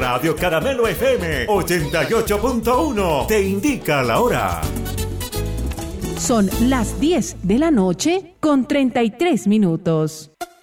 Radio Caramelo FM 88.1 te indica la hora. Son las 10 de la noche con 33 minutos.